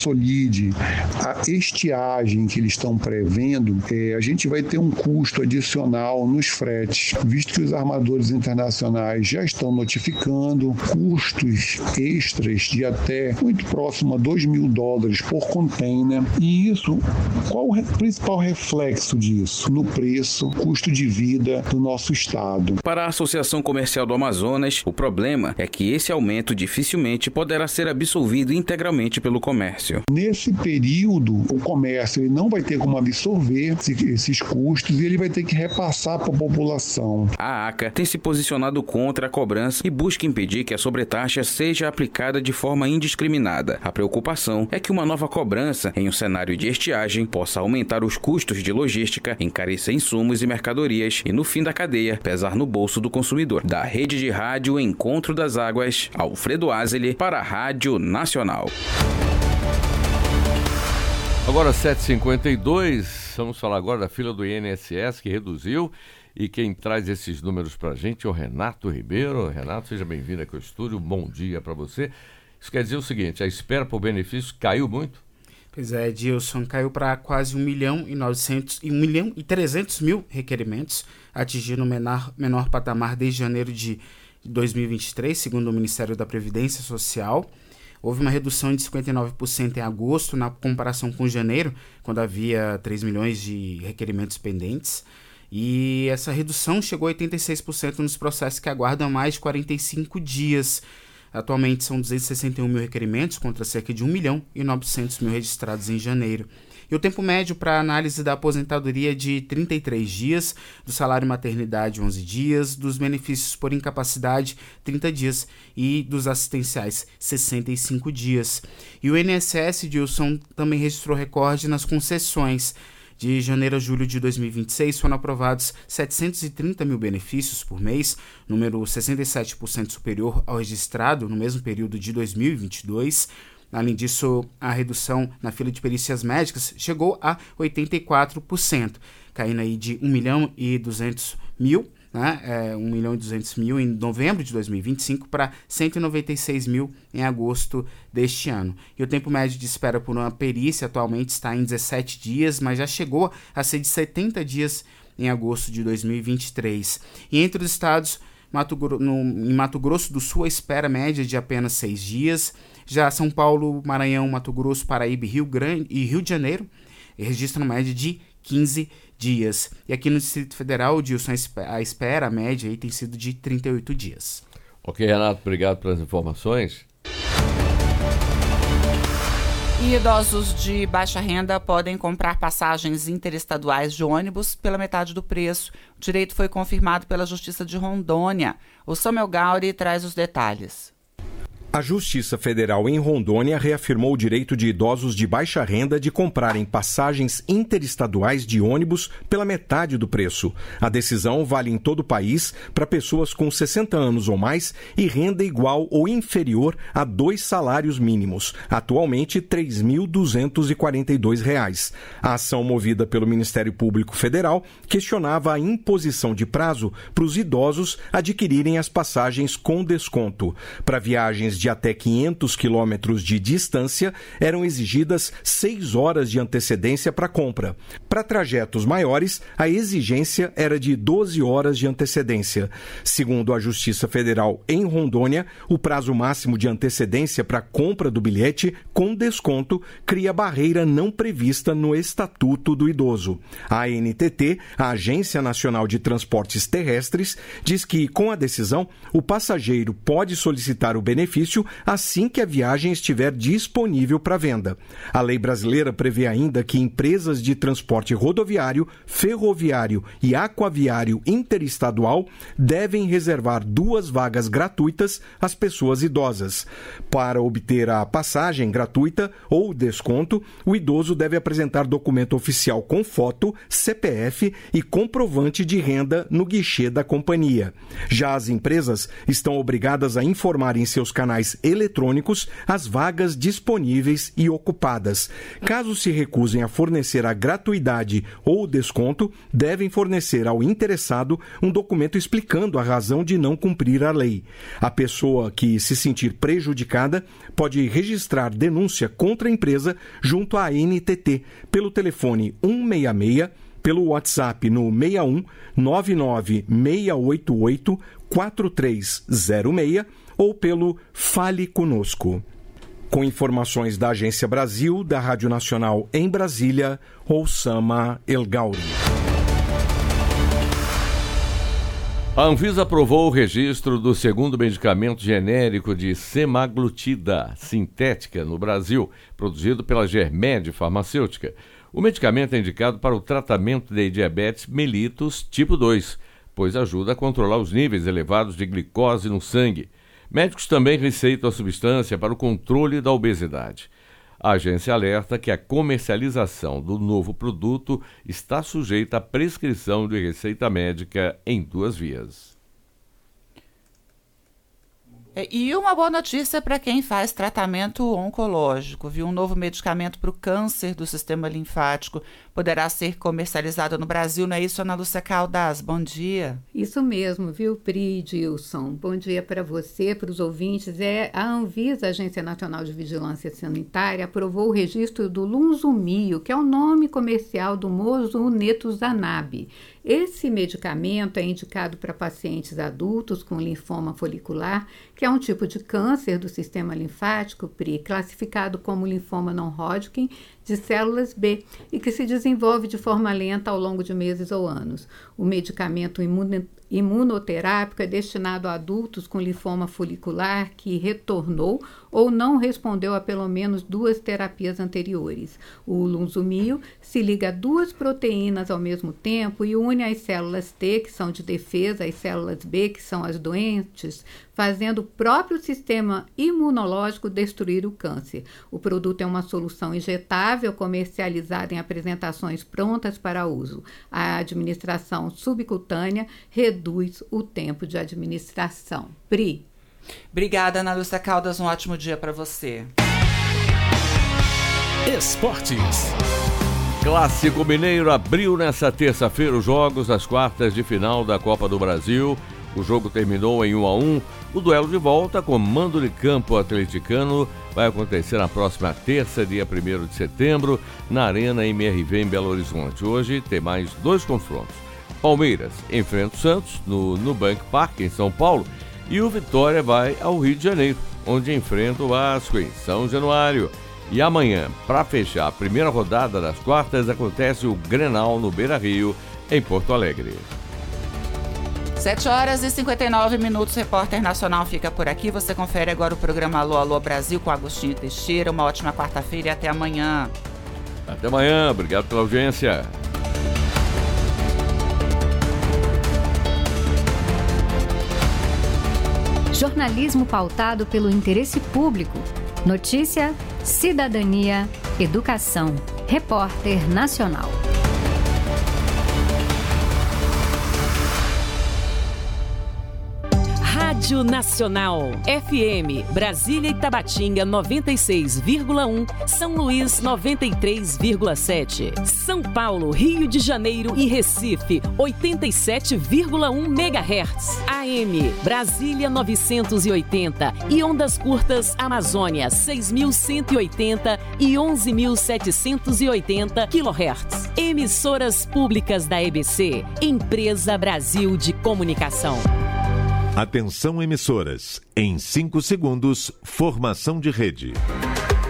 consolide a estiagem que eles estão prevendo, a gente vai ter um custo adicional nos fretes, visto que os armadores internacionais já estão notificando custos extras de até muito próximo a $2.000 por container. E isso, qual o principal reflexo disso? No preço, custo de vida do nosso estado. Para a Associação Comercial do Amazonas, o problema é que esse aumento dificilmente poderá ser absorvido integralmente pelo comércio. Nesse período, o comércio ele não vai ter como absorver esses custos e ele vai ter que repassar para a população. A ACA tem se posicionado contra a cobrança e busca impedir que a sobretaxa seja aplicada de forma indiscriminada. A preocupação é que uma nova cobrança em um cenário de estiagem possa aumentar os custos de logística, encarecer insumos e mercadorias e, no fim da cadeia, pesar no bolso do consumidor. Da Rede de Rádio Encontro das Águas, Alfredo Azeli para a Rádio Nacional. Agora 7h52, vamos falar agora da fila do INSS que reduziu, e quem traz esses números para a gente é o Renato Ribeiro. Renato, seja bem-vindo aqui ao estúdio, bom dia para você. Isso quer dizer o seguinte, a espera por benefício caiu muito? Pois é, Edilson, caiu para quase 1.300.000 requerimentos, atingindo o menor patamar desde janeiro de 2023, segundo o Ministério da Previdência Social. Houve uma redução de 59% em agosto, na comparação com janeiro, quando havia 3 milhões de requerimentos pendentes. E essa redução chegou a 86% nos processos que aguardam mais de 45 dias. Atualmente são 261 mil requerimentos, contra cerca de 1.900.000 registrados em janeiro. E o tempo médio para análise da aposentadoria é de 33 dias, do salário maternidade 11 dias, dos benefícios por incapacidade 30 dias e dos assistenciais 65 dias. E o INSS, Dilson, também registrou recorde nas concessões. De janeiro a julho de 2026 foram aprovados 730 mil benefícios por mês, número 67% superior ao registrado no mesmo período de 2022. Além disso, a redução na fila de perícias médicas chegou a 84%, caindo aí de 1.200.000, né, 1.200.000 em novembro de 2025 para 196 mil em agosto deste ano. E o tempo médio de espera por uma perícia atualmente está em 17 dias, mas já chegou a ser de 70 dias em agosto de 2023. E entre os estados, em Mato Grosso do Sul, a espera média de apenas 6 dias. Já São Paulo, Maranhão, Mato Grosso, Paraíba e Rio de Janeiro registram uma média de 15 dias. E aqui no Distrito Federal, Dilson, a espera média aí tem sido de 38 dias. Ok, Renato, obrigado pelas informações. E idosos de baixa renda podem comprar passagens interestaduais de ônibus pela metade do preço. O direito foi confirmado pela Justiça de Rondônia. O Samuel Gauri traz os detalhes. A Justiça Federal em Rondônia reafirmou o direito de idosos de baixa renda de comprarem passagens interestaduais de ônibus pela metade do preço. A decisão vale em todo o país para pessoas com 60 anos ou mais e renda igual ou inferior a 2 salários mínimos, atualmente R$ 3.242. A ação movida pelo Ministério Público Federal questionava a imposição de prazo para os idosos adquirirem as passagens com desconto. Para viagens de até 500 quilômetros de distância, eram exigidas 6 horas de antecedência para compra. Para trajetos maiores, a exigência era de 12 horas de antecedência. Segundo a Justiça Federal em Rondônia, o prazo máximo de antecedência para compra do bilhete com desconto cria barreira não prevista no Estatuto do Idoso. A ANTT, a Agência Nacional de Transportes Terrestres, diz que, com a decisão, o passageiro pode solicitar o benefício assim que a viagem estiver disponível para venda. A lei brasileira prevê ainda que empresas de transporte rodoviário, ferroviário e aquaviário interestadual devem reservar 2 vagas gratuitas às pessoas idosas. Para obter a passagem gratuita ou desconto, o idoso deve apresentar documento oficial com foto, CPF e comprovante de renda no guichê da companhia. Já as empresas estão obrigadas a informar em seus canais canais eletrônicos as vagas disponíveis e ocupadas. Caso se recusem a fornecer a gratuidade ou o desconto, devem fornecer ao interessado um documento explicando a razão de não cumprir a lei. A pessoa que se sentir prejudicada pode registrar denúncia contra a empresa junto à ANTT pelo telefone 166, pelo WhatsApp no 61 99 688 4306 ou pelo Fale Conosco. Com informações da Agência Brasil, da Rádio Nacional em Brasília, Oussama El Gauri. A Anvisa aprovou o registro do segundo medicamento genérico de semaglutida sintética no Brasil, produzido pela Germed Farmacêutica. O medicamento é indicado para o tratamento de diabetes mellitus tipo 2, pois ajuda a controlar os níveis elevados de glicose no sangue. Médicos também receitam a substância para o controle da obesidade. A agência alerta que a comercialização do novo produto está sujeita à prescrição de receita médica em 2 vias. E uma boa notícia para quem faz tratamento oncológico, viu? Um novo medicamento para o câncer do sistema linfático poderá ser comercializado no Brasil, não é isso, Ana Lúcia Caldas? Bom dia. Isso mesmo, viu, Pri e Dilson? Bom dia para você, para os ouvintes. A Anvisa, Agência Nacional de Vigilância Sanitária, aprovou o registro do Lunsumio, que é o nome comercial do mosunetuzumab. Esse medicamento é indicado para pacientes adultos com linfoma folicular, que é um tipo de câncer do sistema linfático, Pri, classificado como linfoma não-Hodgkin de células B e que se desenvolve de forma lenta ao longo de meses ou anos. O medicamento imunoterápico é destinado a adultos com linfoma folicular que retornou ou não respondeu a pelo menos 2 terapias anteriores. O Lunsumio se liga a 2 proteínas ao mesmo tempo e une as células T, que são de defesa, as células B, que são as doentes, fazendo o próprio sistema imunológico destruir o câncer. O produto é uma solução injetável comercializada em apresentações prontas para uso. A administração subcutânea reduz o tempo de administração. Pri. Obrigada, Ana Lúcia Caldas. Um ótimo dia para você. Esportes. Clássico Mineiro abriu nesta terça-feira os jogos das quartas de final da Copa do Brasil. O jogo terminou em 1-1. O duelo de volta com mando de campo atleticano vai acontecer na próxima terça, dia 1º de setembro, na Arena MRV em Belo Horizonte. Hoje tem mais 2 confrontos. Palmeiras enfrenta o Santos no Nubank Park, em São Paulo, e o Vitória vai ao Rio de Janeiro, onde enfrenta o Vasco em São Januário. E amanhã, para fechar a primeira rodada das quartas, acontece o Grenal no Beira-Rio, em Porto Alegre. 7h59, Repórter Nacional fica por aqui. Você confere agora o programa Alô, Alô Brasil com Agostinho Teixeira. Uma ótima quarta-feira e até amanhã. Até amanhã, obrigado pela audiência. Jornalismo pautado pelo interesse público. Notícia, cidadania, educação. Repórter Nacional. Rádio Nacional, FM, Brasília e Tabatinga 96,1, São Luís 93,7, São Paulo, Rio de Janeiro e Recife 87,1 MHz, AM, Brasília 980 e ondas curtas Amazônia 6.180 e 11.780 kHz. Emissoras públicas da EBC, Empresa Brasil de Comunicação. Atenção emissoras, em 5 segundos, formação de rede.